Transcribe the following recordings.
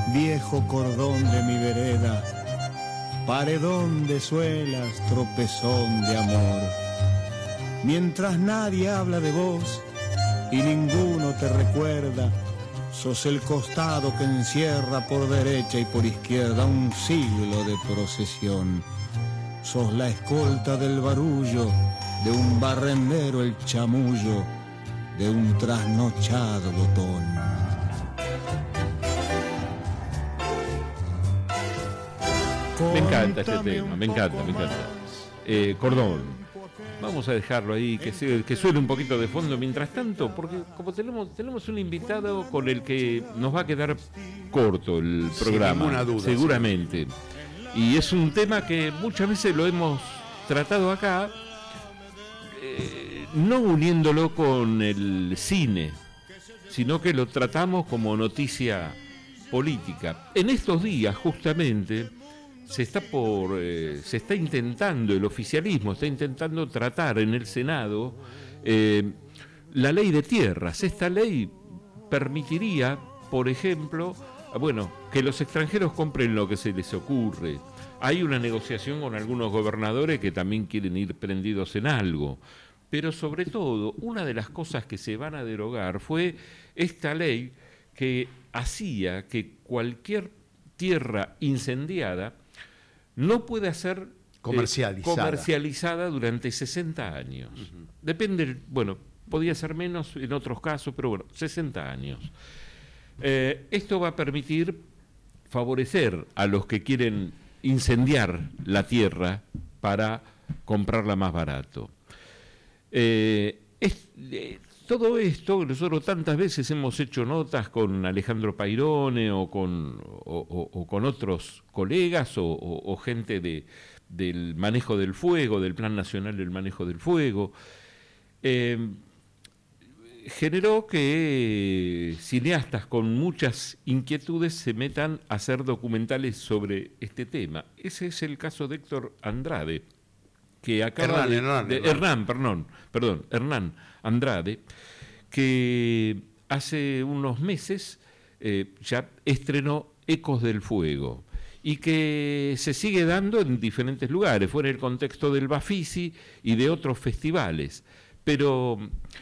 viejo cordón de mi vereda, paredón de suelas, tropezón de amor. Mientras nadie habla de vos y ninguno te recuerda, sos el costado que encierra por derecha y por izquierda un siglo de procesión. Sos la escolta del barullo, de un barrendero el chamullo, de un trasnochado botón. Me encanta este tema, me encanta. Cordón. Vamos a dejarlo ahí, que suene un poquito de fondo mientras tanto, porque como tenemos un invitado con el que nos va a quedar corto el programa, sin ninguna duda, seguramente. Sí. Y es un tema que muchas veces lo hemos tratado acá, no uniéndolo con el cine, sino que lo tratamos como noticia política. En estos días, justamente, se está intentando, el oficialismo está intentando tratar en el Senado la ley de tierras. Esta ley permitiría, por ejemplo, que los extranjeros compren lo que se les ocurre. Hay una negociación con algunos gobernadores que también quieren ir prendidos en algo. Pero sobre todo, una de las cosas que se van a derogar fue esta ley que hacía que cualquier tierra incendiada no puede ser comercializada durante 60 años. Uh-huh. Depende, podía ser menos en otros casos, pero 60 años. Esto va a permitir favorecer a los que quieren incendiar la tierra para comprarla más barato. Todo esto, nosotros tantas veces hemos hecho notas con Alejandro Pairone o con otros colegas o gente del manejo del fuego, del Plan Nacional del Manejo del Fuego, generó que cineastas con muchas inquietudes se metan a hacer documentales sobre este tema. Ese es el caso de Héctor Andrade, que acaba Hernán Andrade, que hace unos meses ya estrenó Ecos del Fuego y que se sigue dando en diferentes lugares, fue en el contexto del Bafisi y de otros festivales, pero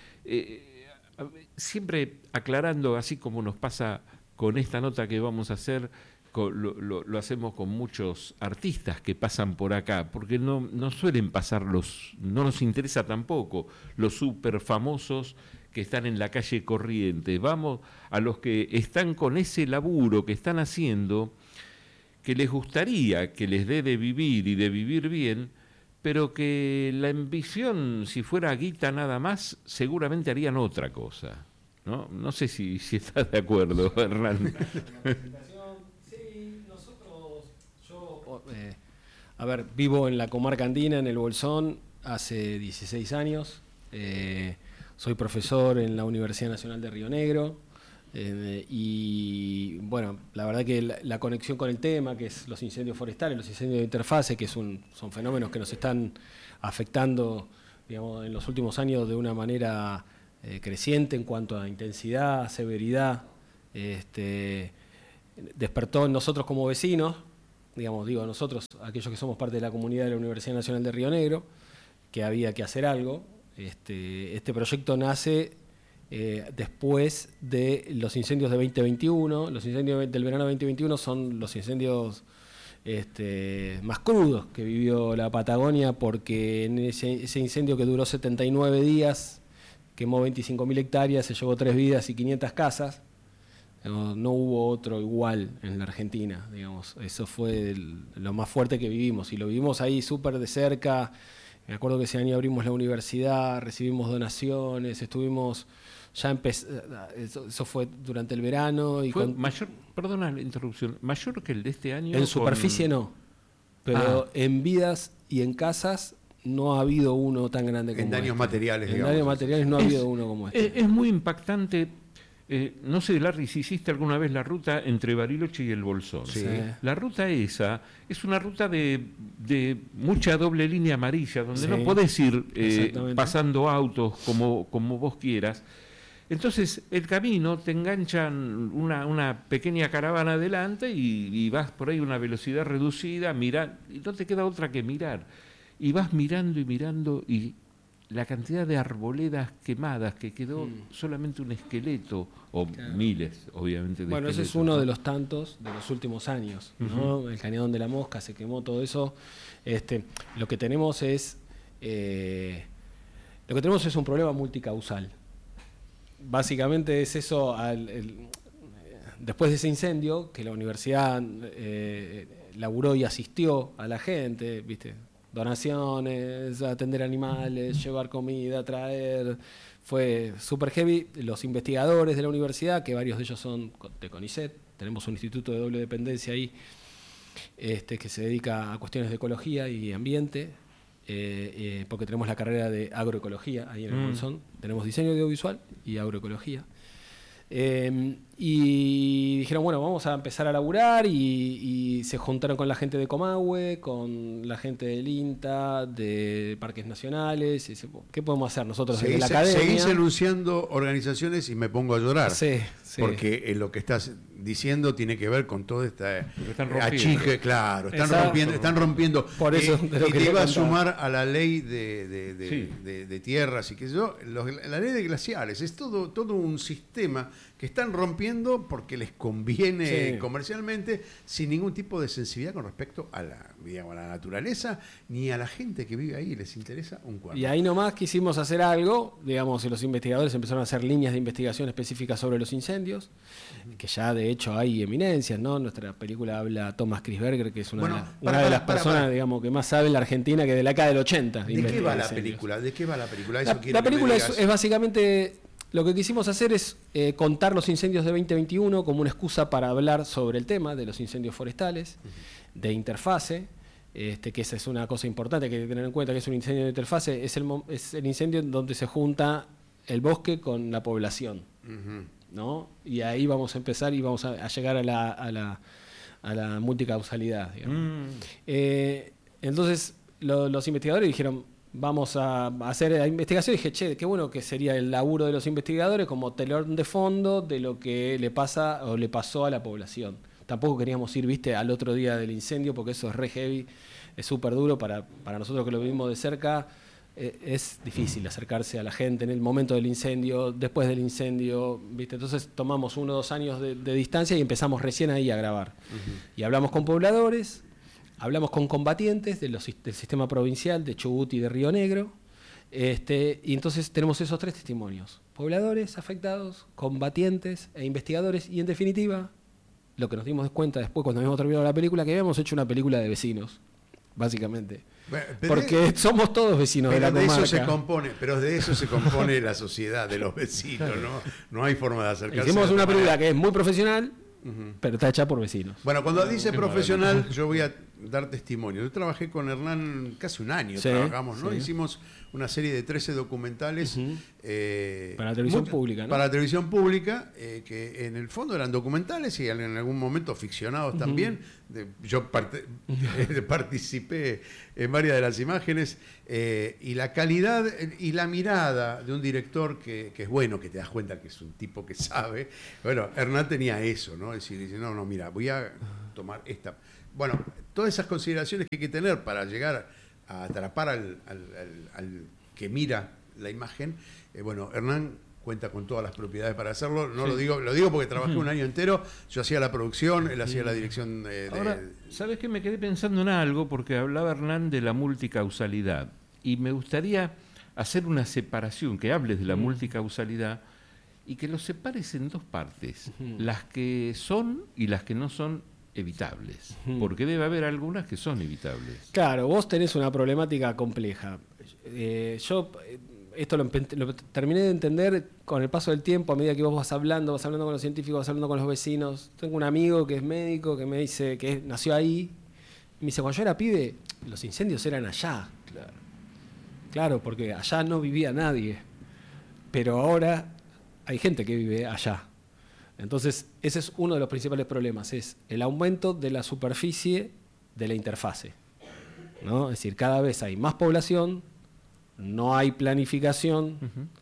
siempre aclarando, así como nos pasa con esta nota que vamos a hacer, lo hacemos con muchos artistas que pasan por acá, porque no suelen pasar no nos interesa tampoco los súper famosos que están en la calle corriente. Vamos a los que están con ese laburo que están haciendo, que les gustaría que les dé de vivir y de vivir bien, pero que la ambición, si fuera guita nada más, seguramente harían otra cosa. No sé si estás de acuerdo, Hernán. Vivo en la comarca andina, en el Bolsón, hace 16 años. Soy profesor en la Universidad Nacional de Río Negro. Y la verdad que la conexión con el tema, que es los incendios forestales, los incendios de interfase, que son fenómenos que nos están afectando, en los últimos años de una manera creciente en cuanto a intensidad, severidad, despertó en nosotros como vecinos, nosotros, aquellos que somos parte de la comunidad de la Universidad Nacional de Río Negro, que había que hacer algo. Este proyecto nace después de los incendios de 2021. Los incendios del verano 2021 son los incendios más crudos que vivió la Patagonia, porque en ese incendio que duró 79 días, quemó 25.000 hectáreas, se llevó 3 vidas y 500 casas. No hubo otro igual en la Argentina, Eso fue lo más fuerte que vivimos, y lo vivimos ahí súper de cerca. Me acuerdo que ese año abrimos la universidad, recibimos donaciones, estuvimos... Eso fue durante el verano. Y ¿Fue mayor, perdona la interrupción, mayor que el de este año? En superficie no, pero en vidas y en casas no ha habido uno tan grande como este. En daños materiales, En daños materiales no ha habido uno como este. Es muy impactante. No sé, Larry, si hiciste alguna vez la ruta entre Bariloche y el Bolsón. Sí. La ruta esa es una ruta de mucha doble línea amarilla, donde no podés ir pasando autos como vos quieras. Entonces, el camino te enganchan una pequeña caravana adelante y vas por ahí a una velocidad reducida, mirar, y no te queda otra que mirar. Y vas mirando y mirando, y la cantidad de arboledas quemadas, que quedó solamente un esqueleto, o miles, obviamente, de Bueno, ese esqueletos, es uno ¿no? de los tantos de los últimos años, ¿no? El Cañón de la Mosca se quemó, todo eso. Lo que tenemos es un problema multicausal. Básicamente es eso, después de ese incendio, que la universidad laburó y asistió a la gente, ¿viste? Donaciones, atender animales, llevar comida, traer, fue súper heavy. Los investigadores de la universidad, que varios de ellos son de CONICET, tenemos un instituto de doble dependencia ahí, que se dedica a cuestiones de ecología y ambiente, porque tenemos la carrera de agroecología ahí en el Bolsón, tenemos diseño audiovisual y agroecología. Y dijeron, bueno, vamos a empezar a laburar, y se juntaron con la gente de Comahue, con la gente del INTA, de Parques Nacionales, y dice, ¿qué podemos hacer nosotros desde la academia? Seguís enunciando organizaciones y me pongo a llorar. Sí. Porque lo que estás diciendo tiene que ver con todo esta achique, claro, Exacto. están rompiendo. Por eso y te iba a sumar a la ley de tierras y qué sé yo, la ley de glaciares, es todo un sistema que están rompiendo porque les conviene comercialmente, sin ningún tipo de sensibilidad con respecto a la naturaleza ni a la gente que vive ahí, les interesa un cuarto. Y ahí nomás quisimos hacer algo, digamos, y los investigadores empezaron a hacer líneas de investigación específicas sobre los incendios, que ya de hecho hay eminencias, ¿no? Nuestra película habla Thomas Krisberger, que es una de las personas, digamos, que más sabe en la Argentina, que de la década del 80. ¿De qué va la película? ¿De qué va la película? La película es básicamente, lo que quisimos hacer es contar los incendios de 2021 como una excusa para hablar sobre el tema de los incendios forestales, de interfase, que esa es una cosa importante que hay que tener en cuenta, que es un incendio de interfase, es el incendio en donde se junta el bosque con la población, ¿no? Y ahí vamos a empezar y vamos a llegar a la multicausalidad, digamos. Entonces los investigadores dijeron, vamos a hacer la investigación, y dije, che, qué bueno que sería el laburo de los investigadores como telón de fondo de lo que le pasa o le pasó a la población. Tampoco queríamos ir, viste, al otro día del incendio, porque eso es re heavy, es súper duro para nosotros que lo vivimos de cerca. Es difícil acercarse a la gente en el momento del incendio, después del incendio, ¿viste? Entonces tomamos 1 o 2 años de distancia y empezamos recién ahí a grabar. Y hablamos con pobladores, hablamos con combatientes del sistema provincial de Chubut y de Río Negro, y entonces tenemos esos 3 testimonios: pobladores afectados, combatientes e investigadores, y en definitiva, lo que nos dimos cuenta después cuando habíamos terminado la película, que habíamos hecho una película de vecinos, básicamente. Bueno, porque somos todos vecinos de la comarca. Pero de eso se compone la sociedad, de los vecinos, ¿no? No hay forma de acercarse. Hicimos una película que es muy profesional, pero está hecha por vecinos. Bueno, cuando dice profesional, yo voy a dar testimonio. Yo trabajé con Hernán casi un año, trabajamos, ¿no? Hicimos una serie de 13 documentales para la televisión pública, ¿no? Para la televisión pública, que en el fondo eran documentales y en algún momento ficcionados también. Yo participé en varias de las imágenes, y la calidad y la mirada de un director que es bueno, que te das cuenta que es un tipo que sabe. Bueno, Hernán tenía eso, ¿no? Es decir, dice, no, mira, voy a tomar esta. Bueno, todas esas consideraciones que hay que tener para llegar a atrapar al que mira la imagen, bueno, Hernán cuenta con todas las propiedades para hacerlo. No lo digo porque trabajé un año entero. Yo hacía la producción, él hacía la dirección Ahora, ¿sabes qué? Me quedé pensando en algo, porque hablaba Hernán de la multicausalidad, y me gustaría hacer una separación, que hables de la multicausalidad y que lo separes en 2 partes, las que son y las que no son evitables, porque debe haber algunas que son evitables. Claro, vos tenés una problemática compleja. Yo esto lo terminé de entender con el paso del tiempo, a medida que vos vas hablando con los científicos, vas hablando con los vecinos. Tengo un amigo que es médico, que me dice que nació ahí, y me dice, cuando yo era pibe, los incendios eran allá. Claro, porque allá no vivía nadie, pero ahora hay gente que vive allá. Entonces, ese es uno de los principales problemas, es el aumento de la superficie de la interfase, ¿no? Es decir, cada vez hay más población, no hay planificación,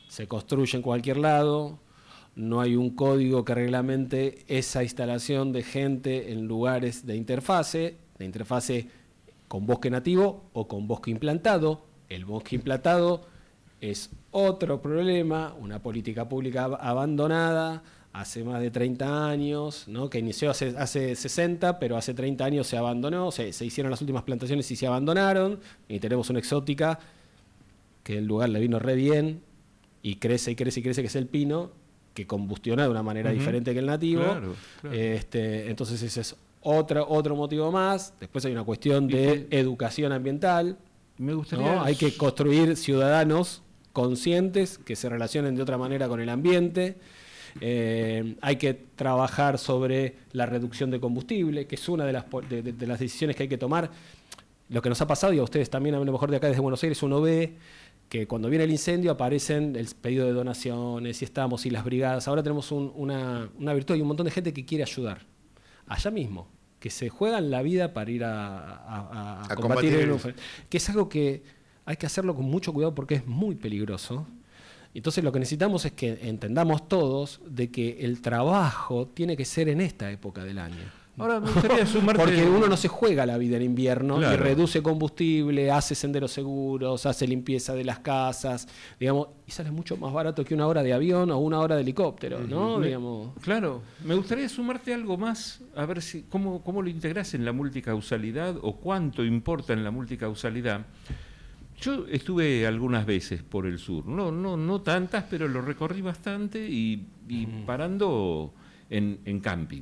se construye en cualquier lado, no hay un código que reglamente esa instalación de gente en lugares de interfase con bosque nativo o con bosque implantado. El bosque implantado es otro problema, una política pública abandonada hace más de 30 años, ¿no? Que inició hace 60, pero hace 30 años se abandonó, se hicieron las últimas plantaciones y se abandonaron, y tenemos una exótica que el lugar le vino re bien, y crece y crece y crece, que es el pino, que combustiona de una manera diferente que el nativo. Claro. Entonces ese es otro motivo más. Después hay una cuestión de educación ambiental. Me gustaría... ¿no? Hay que construir ciudadanos conscientes que se relacionen de otra manera con el ambiente. Hay que trabajar sobre la reducción de combustible, que es una de las decisiones que hay que tomar. Lo que nos ha pasado, y a ustedes también, a lo mejor de acá desde Buenos Aires, uno ve que cuando viene el incendio aparecen el pedido de donaciones, y las brigadas. Ahora tenemos una virtud y un montón de gente que quiere ayudar. Allá mismo, que se juegan la vida para ir a combatir el... Que es algo que hay que hacerlo con mucho cuidado porque es muy peligroso. Entonces lo que necesitamos es que entendamos todos de que el trabajo tiene que ser en esta época del año. Ahora me gustaría sumarte... Porque uno no se juega la vida en invierno, claro, y reduce combustible, hace senderos seguros, hace limpieza de las casas, digamos, y sale mucho más barato que una hora de avión o una hora de helicóptero, ¿no? Claro, me gustaría sumarte algo más, a ver si cómo lo integrás en la multicausalidad o cuánto importa en la multicausalidad. Yo estuve algunas veces por el sur, no tantas, pero lo recorrí bastante y parando en camping.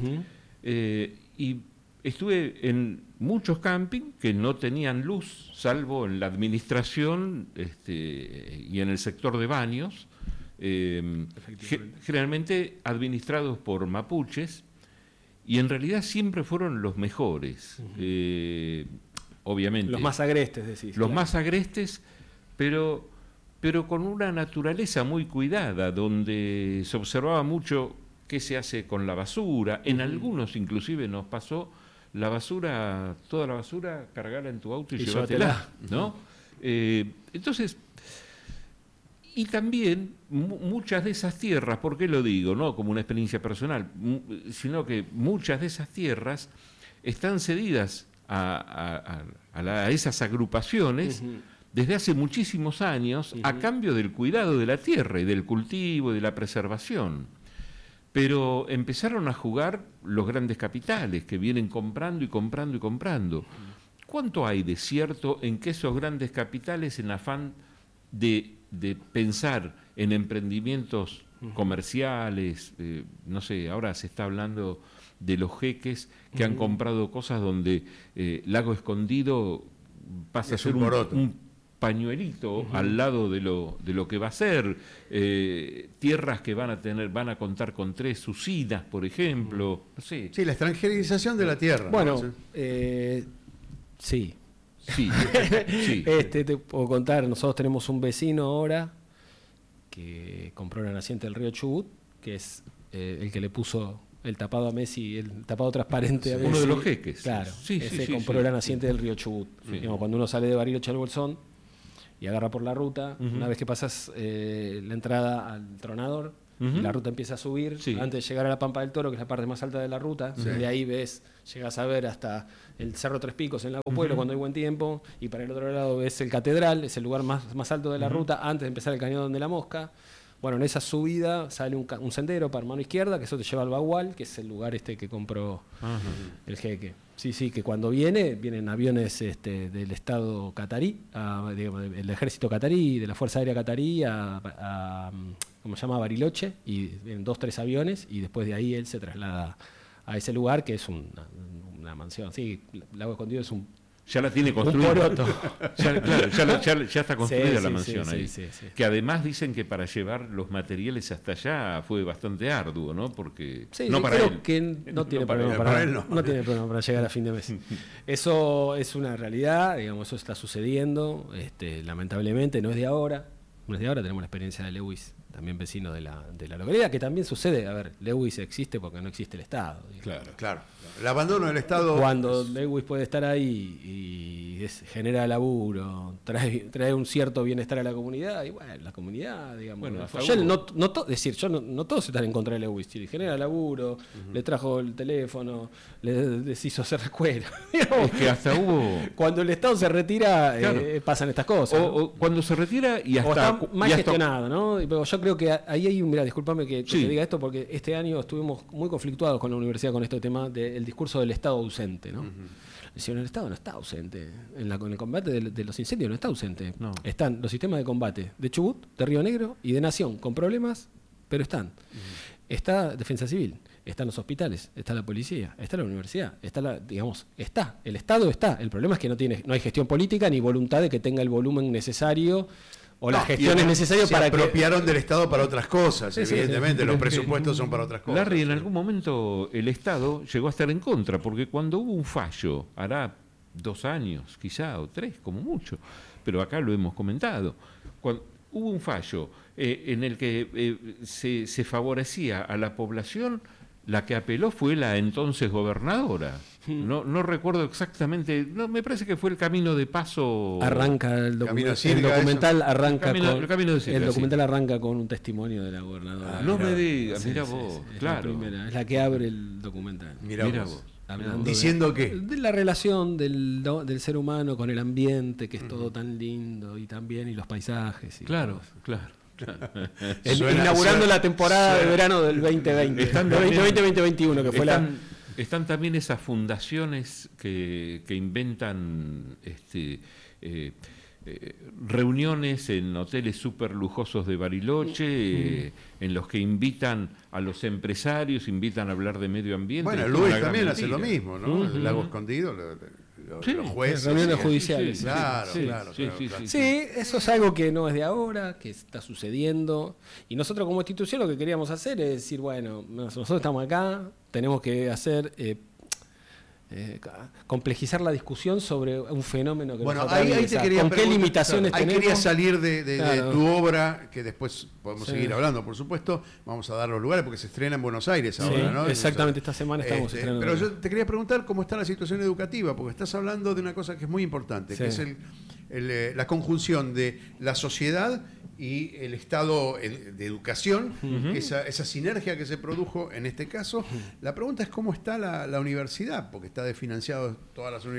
Y estuve en muchos camping que no tenían luz, salvo en la administración y en el sector de baños, generalmente administrados por mapuches, y en realidad siempre fueron los mejores. Obviamente. Los más agrestes, decís. Los más agrestes, pero con una naturaleza muy cuidada, donde se observaba mucho qué se hace con la basura. En algunos inclusive nos pasó toda la basura, cargarla en tu auto y llévatela, ¿no? Entonces, y también muchas de esas tierras, ¿por qué lo digo? No como una experiencia personal, sino que muchas de esas tierras están cedidas a esas agrupaciones desde hace muchísimos años, a cambio del cuidado de la tierra y del cultivo y de la preservación. Pero empezaron a jugar los grandes capitales que vienen comprando y comprando y comprando. ¿Cuánto hay de cierto en que esos grandes capitales, en afán de pensar en emprendimientos comerciales, no sé, ahora se está hablando de los jeques que han comprado cosas donde Lago Escondido pasa a ser un pañuelito al lado de lo que va a ser, tierras que van a contar con 3 usinas, por ejemplo, no sé. Sí, la extranjerización de la tierra. Bueno, ¿no? Sí. Sí. Te puedo contar, nosotros tenemos un vecino ahora que compró una naciente del río Chubut, que es el que le puso el tapado a Messi, el tapado transparente a Messi. Uno de los jeques. Claro, sí, compró la naciente del río Chubut. Sí. Digamos, cuando uno sale de Bariloche al Bolsón y agarra por la ruta, una vez que pasas la entrada al Tronador, la ruta empieza a subir, antes de llegar a la Pampa del Toro, que es la parte más alta de la ruta, desde ahí llegas a ver hasta el Cerro Tres Picos en Lago Pueblo cuando hay buen tiempo, y para el otro lado ves el Catedral, es el lugar más alto de la ruta, antes de empezar el Cañón de la Mosca. Bueno, en esa subida sale un sendero para mano izquierda, que eso te lleva al Bagual, que es el lugar que compró el jeque. Sí, que cuando vienen aviones del Estado catarí, digamos, del ejército catarí, de la Fuerza Aérea catarí, ¿cómo se llama? Bariloche, y vienen 2-3 aviones, y después de ahí él se traslada a ese lugar, que es una mansión. Sí, Lago Escondido es ya la tiene construida. Un poroto. Ya está construida la mansión ahí. Sí. Que además dicen que para llevar los materiales hasta allá fue bastante arduo, ¿no? Porque creo que no tiene problema para llegar a fin de mes. Eso es una realidad, digamos, eso está sucediendo, lamentablemente no es de ahora. Tenemos la experiencia de Lewis también vecino de la localidad, que también sucede, a ver, Lewis existe porque no existe el Estado. Claro. Claro. El abandono del Estado. Cuando Lewis puede estar ahí y genera laburo, trae un cierto bienestar a la comunidad, y bueno, la comunidad, digamos. Bueno, Foyel decir, no todos están en contra de Lewis, si genera laburo, le trajo el teléfono, les hizo hacer recuero. Es que hasta hubo... Cuando el Estado se retira, Claro. pasan estas cosas. ¿no? O cuando se retira y O hasta... está mal y hasta- gestionado, ¿no? Pero yo creo que ahí hay, mira, discúlpame que Sí. te diga esto, porque este año estuvimos muy conflictuados con la universidad con este tema del discurso del Estado ausente, ¿no? Decían, el Estado no está ausente. En el combate de los incendios no está ausente. No. Están los sistemas de combate de Chubut, de Río Negro y de Nación, con problemas, pero están. Está Defensa Civil, están los hospitales, está la policía, está la universidad, está. El Estado está. El problema es que no hay gestión política ni voluntad de que tenga el volumen necesario o las gestiones necesarias para que... Se apropiaron del Estado para otras cosas, Sí, sí, evidentemente. sí. Los presupuestos son para otras cosas. Larry, en algún momento el Estado llegó a estar en contra, porque cuando hubo un fallo, hará 2 años, quizá, o 3, como mucho, pero acá lo hemos comentado, cuando hubo un fallo en el que se favorecía a la población, la que apeló fue la entonces gobernadora. No recuerdo exactamente, me parece que fue el Camino de Paso. Arranca el Camino documental. Circa, El documental eso. arranca El Camino de Circa, el documental sí. arranca con un testimonio de la gobernadora. No me digas, Sí, mira sí, vos, sí, es claro. La primera, es la que abre el documental. Mirá Mira vos. vos. Hablando ¿Diciendo qué? de la relación del ser humano con el ambiente, que es todo tan lindo y tan bien, y los paisajes. Y Claro, todo claro. Inaugurando la temporada de verano del 2020. Están Del también- 2020-2021, que fue Están también esas fundaciones que inventan reuniones en hoteles súper lujosos de Bariloche, en los que invitan a los empresarios, invitan a hablar de medio ambiente. Bueno, Es una Luis gran también hace lo mentira. mismo, ¿no? El Lago Escondido, Sí, los jueces. reuniones sí. judiciales. Sí, Claro, sí, claro, sí, claro, sí, claro. sí. Sí, eso es algo que no es de ahora, que está sucediendo. Y nosotros como institución lo que queríamos hacer es decir, bueno, nosotros estamos acá, tenemos que hacer... complejizar la discusión sobre un fenómeno que Bueno, nos ahí te atraviesa. quería ¿Con qué preguntar, limitaciones ahí tenemos? quería salir de Claro. tu obra, que después podemos Sí. seguir hablando, por supuesto. Vamos a dar los lugares porque se estrena en Buenos Aires Sí, ahora, ¿no? exactamente, esta semana estamos estrenando. Pero yo te quería preguntar cómo está la situación educativa, porque estás hablando de una cosa que es muy importante, que Sí. es la conjunción de la sociedad y el estado de educación, esa sinergia que se produjo en este caso. La pregunta es cómo está la universidad, porque está desfinanciado todas las universidades.